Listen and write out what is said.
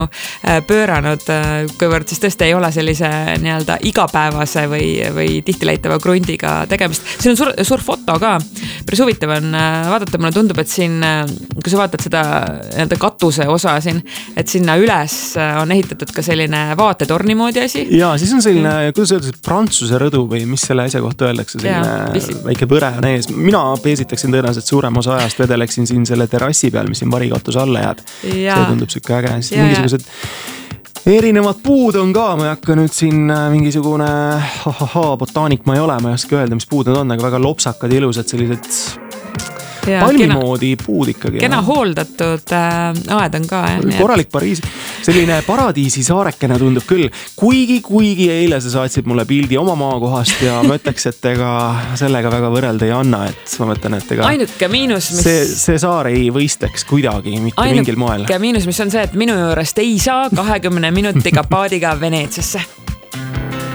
pööranud, kuivõrd siis tõesti ei ole sellise nii-öelda igapäevase või tihti leitava grundiga tegemist. Siin on suur foto ka, päris huvitav on vaadata, mulle tundub, et siin, kui sa vaatad seda nii-öelda katuse osa siin, et sinna üles on ehitatud ka selline vaatetorni moodi asi. Jaa, siis on selline, kuidas öeldakse, Prantsuse rõdu või mis selle asja kohta öeldakse, selline väike võre on ees. Mina peesitaksin tõenäoliselt suurem osa ajast, vedeleksin siin selle terrassi peal, mis siin varikatus alla jääb. See tundub sükke äge. Mingisugused erinevad puud on ka, ma ei hakka nüüd siin mingisugune botaanik ma ei ole, ma ei oska öelda, mis puud need on, aga väga lopsakad ja ilusad sellised palmimoodi puud ikkagi. Kena hooldatud aed on ka. Korralik Pariisi. Selline paradiisi saarekene tundub küll. Kuigi eile sa saatsid mulle pildi oma maakohast ja ma ütleks, et ega sellega väga võrrelda ei anna. Et ma mõtlen, et ega ainuke miinus, see saar ei võisteks kuidagi, mitte mingil moel. Ainuke miinus, mis on see, et minu juurest ei saa 20 minutiga paadiga Veneetsiasse.